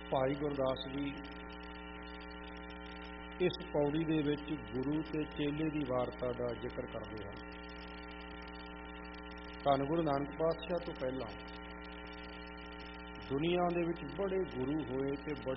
ਭਾਈ ਗੁਰਦਾਸ ਜੀ ਇਸ ਪੌੜੀ ਦੇ ਵਿੱਚ ਗੁਰੂ ਤੇ ਚੇਲੇ ਦੀ ਵਾਰਤਾ ਦਾ ਜ਼ਿਕਰ ਕਰਦੇ ਹਨ। ਧੰਨ ਗੁਰੂ ਨਾਨਕ ਪਾਤਸ਼ਾਹ ਤੋਂ ਪਹਿਲਾਂ ਦੁਨੀਆ ਦੇ ਵਿੱਚ ਬੜੇ ਗੁਰੂ ਹੋਏ ਤੇ ਬੜੇ